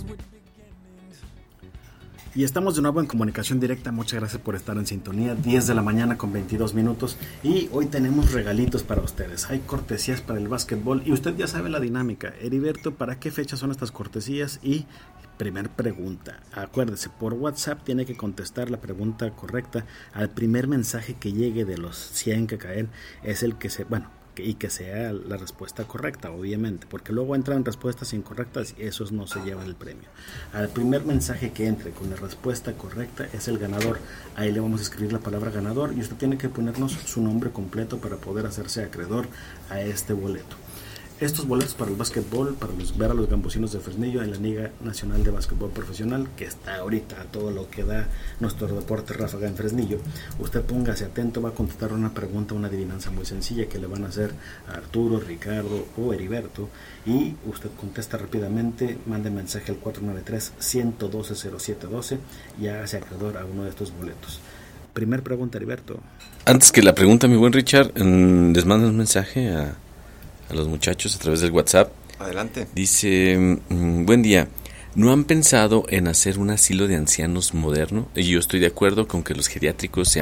Y estamos de nuevo en comunicación directa. Muchas gracias por estar en sintonía. 10 de la mañana con 22 minutos. Y hoy tenemos regalitos para ustedes. Hay cortesías para el básquetbol. Y usted ya sabe la dinámica. Heriberto, ¿para qué fecha son estas cortesías? Y primer pregunta. Acuérdese, por WhatsApp tiene que contestar la pregunta correcta. Al primer mensaje que llegue de los 100 que caen es el que y que sea la respuesta correcta, obviamente, porque luego entran respuestas incorrectas y esos no se llevan el premio. Al primer mensaje que entre con la respuesta correcta es el ganador. Ahí le vamos a escribir la palabra ganador y usted tiene que ponernos su nombre completo para poder hacerse acreedor a este boleto. Estos boletos para el básquetbol, para ver a los gambusinos de Fresnillo en la Liga Nacional de Básquetbol Profesional, que está ahorita a todo lo que da nuestro deporte ráfaga en Fresnillo. Usted póngase atento, va a contestar una pregunta, una adivinanza muy sencilla que le van a hacer a Arturo, Ricardo o Heriberto, y usted contesta rápidamente, mande mensaje al 493-112-0712 y hágase acreedor a uno de estos boletos. Primer pregunta, Heriberto. Antes que la pregunta, mi buen Richard, les mando un mensaje a los muchachos a través del WhatsApp. Adelante. Dice, buen día, ¿no han pensado en hacer un asilo de ancianos moderno? Y yo estoy de acuerdo con que los geriátricos